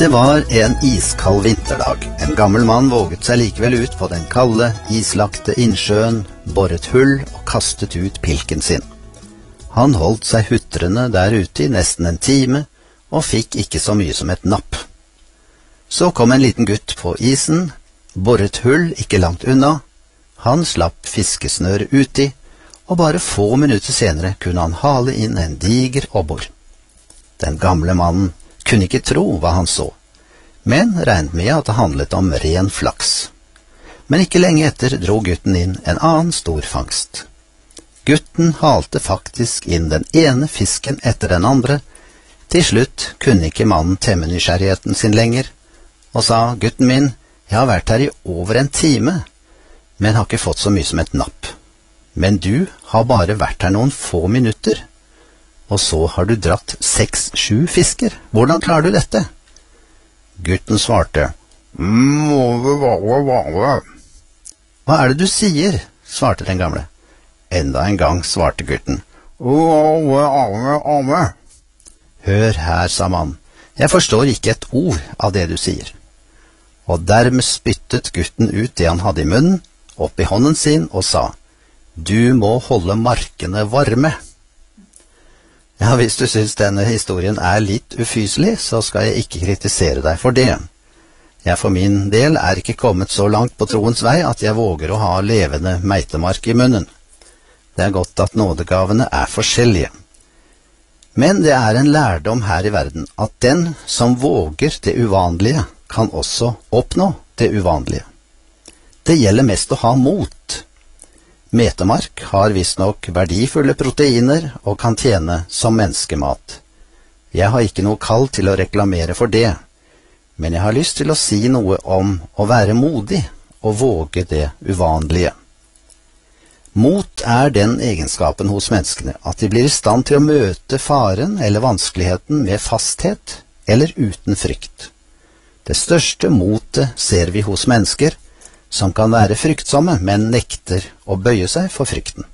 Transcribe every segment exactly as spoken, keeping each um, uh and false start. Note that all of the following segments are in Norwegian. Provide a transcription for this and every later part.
Det var en iskald vinterdag. En gammel mann våget seg likevel ut på den kalde, islagte innsjøen, boret hull og kastet ut pilken sin. Han holdt seg hutrende der ute i nesten en time, og fikk ikke så mye som et napp. Så kom en liten gutt på isen, boret hull ikke langt unna. Han slapp fiskesnøret uti, og bare få minutter senere kunne han hale inn en diger obbor. Den gamle mannen kunne ikke tro hva han så, men regnet med at det handlet om ren flaks. Men ikke lenge etter dro gutten inn en annen stor fangst. Gutten halte faktisk inn den ene fisken etter den andre. Til slutt kunne ikke mannen temme nysgjerrigheten sin lenger, og sa, «Gutten min, jeg har vært her i over en time, men har ikke fått så mye som et napp. Men du har bare vært her noen få minutter, og så har du dratt seks, sju fisker. Hvordan klarer du dette?» Gutten svarte, «Hva er det du sier?» svarte den gamle. Enda en gang svarte gutten, «Hør her», sa mannen, «jeg forstår ikke et ord av det du sier.» Og dermed spyttet gutten ut det han hadde i munnen, opp i hånden sin, og sa, «Du må holde markene varme.» Ja, hvis du synes denne historien er litt ufyselig, så skal jeg ikke kritisere deg for det. Jeg for min del er ikke kommet så langt på troens vei at jeg våger å ha levende meitemark i munnen. Det er godt at nådegavene er forskjellige. Men det er en lærdom her i verden at den som våger det uvanlige, kan også oppnå det uvanlige. Det gjelder mest å ha mot. Metemark har visst nok verdifulle proteiner og kan tjene som menneskemat. Jeg har ikke noe kall til å reklamere for det, men jeg har lyst til å si noe om å være modig og våge det uvanlige. Mot er den egenskapen hos menneskene at de blir i stand til å møte faren eller vanskeligheten med fasthet eller uten frykt. Det største motet ser vi hos mennesker, som kan være fryktsomme, men nekter å bøye seg for frykten.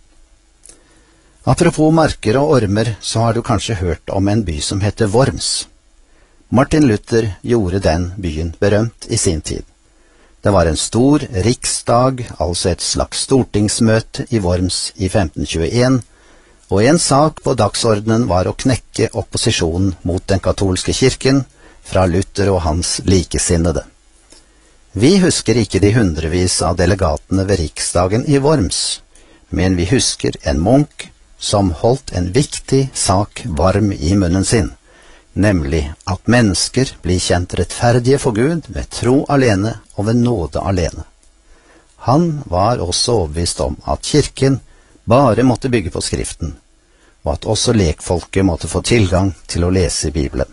Apropos marker og ormer, så har du kanskje hørt om en by som heter Worms. Martin Luther gjorde den byen berømt i sin tid. Det var en stor riksdag, altså et slags stortingsmøte i Worms i femten tjueen, og en sak på dagsordenen var å knekke opposisjonen mot den katolske kirken fra Luther og hans likesinnede. Vi husker ikke de hundrevis av delegatene ved riksdagen i Worms, men vi husker en munk som holdt en viktig sak varm i munnen sin, nemlig at mennesker blir kjent rettferdige for Gud ved tro alene og ved nåde alene. Han var også overbevist om at kirken bare måtte bygge på Skriften, og at også lekfolket måtte få tilgang til å lese Bibelen.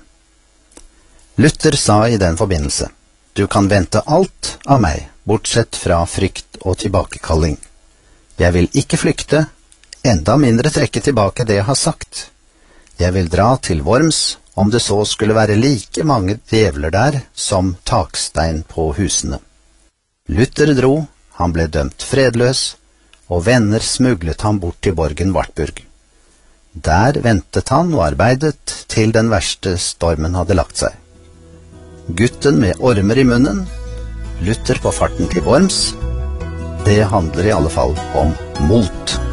Luther sa i den forbindelse, «Du kan vente alt av meg, bortsett fra frykt og tilbakekalling. Jeg vil ikke flykte, enda mindre trekke tilbake det jeg har sagt. Jeg vil dra til Worms, om det så skulle være like mange djevler der som takstein på husene.» Luther dro, han ble dømt fredløs, og venner smuglet han bort til borgen Wartburg. Der ventet han og arbeidet til den verste stormen hadde lagt seg. Gutten med ormer i munnen, Luther på farten til Worms, det handler i alle fall om mot.